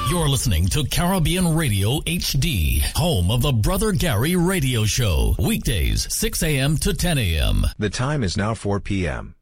You're listening to Caribbean Radio HD, home of the Brother Gary Radio Show. Weekdays, 6 a.m. to 10 a.m. The time is now 4 p.m.